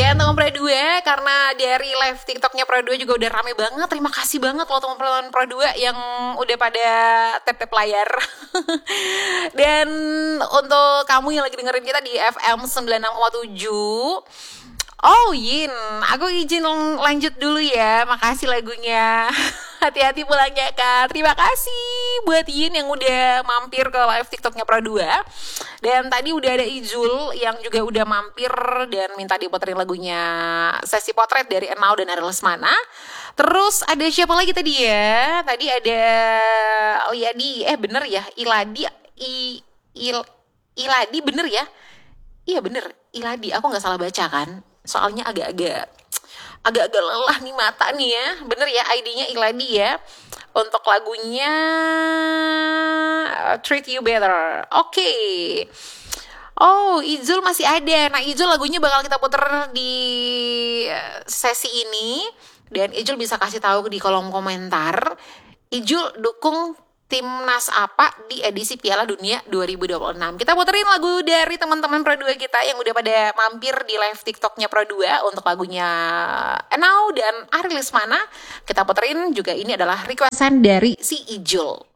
Dan teman Pro 2, karena dari live TikToknya Pro 2 juga udah rame banget. Terima kasih banget loh teman-teman Pro 2 yang udah pada tap-tap layar. Dan untuk kamu yang lagi dengerin kita di FM 96,7, oh Yin, aku izin lanjut dulu ya. Makasih lagunya. Hati-hati pulangnya Kak. Terima kasih buat Yin yang udah mampir ke live TikToknya Pro 2. Dan tadi udah ada Izul yang juga udah mampir dan minta diputerin lagunya Sesi Potret dari Enau dan Ariel Lesmana. Terus ada siapa lagi tadi ya? Tadi ada Liadi, bener ya? Iladi bener ya? Iya bener, Iladi. Aku gak salah baca kan? Soalnya agak-agak lelah nih mata nih ya. Bener ya, ID-nya Iladi ya. Untuk lagunya Treat You Better. Oke. Oh, Izul masih ada. Nah, Izul lagunya bakal kita puter di sesi ini. Dan Izul bisa kasih tahu di kolom komentar. Izul dukung timnas apa di edisi Piala Dunia 2026. Kita puterin lagu dari teman-teman Pro 2 kita yang udah pada mampir di live TikToknya Pro 2 untuk lagunya Enau dan Ariel Lesmana. Kita puterin juga, ini adalah requestan dari si Ijul.